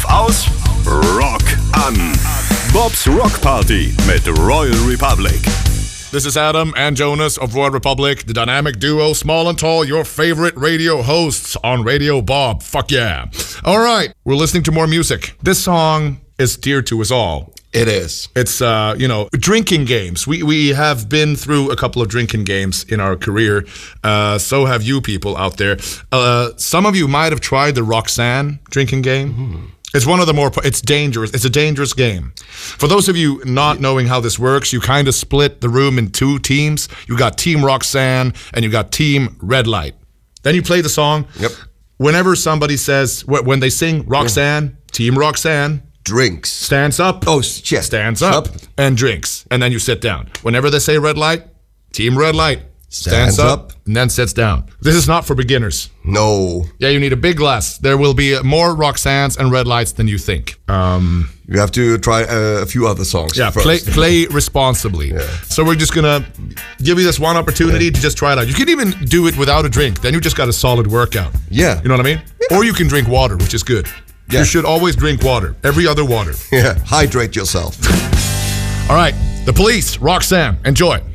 aus, Rock an. Bob's Rock Party mit Royal Republic. This is Adam and Jonas of Royal Republic, the dynamic duo, small and tall, your favorite radio hosts on Radio Bob. Fuck yeah. All right, we're listening to more music. This song is dear to us all. It is. It's, drinking games. We have been through a couple of drinking games in our career. So have you people out there. Some of you might have tried the Roxanne drinking game. Mm-hmm. It's one of the it's dangerous. It's a dangerous game. For those of you not knowing how this works, you kind of split the room in two teams. You got Team Roxanne and you got Team Red Light. Then you play the song. Yep. Whenever somebody says, when they sing Roxanne, Team Roxanne, drinks. Stands up. Oh, yeah. Stands up and drinks. And then you sit down. Whenever they say red light, Team Red Light stands up and then sits down. This is not for beginners. No. Yeah, you need a big glass. There will be more Roxannes and Red Lights than you think. You have to try a few other songs. Yeah, first. play responsibly. Yeah. So we're just gonna give you this one opportunity to just try it out. You can even do it without a drink. Then you just got a solid workout. Yeah. You know what I mean? Yeah. Or you can drink water, which is good. Yeah. You should always drink water. Every other water. Yeah. Hydrate yourself. All right. The Police, Roxanne. Enjoy.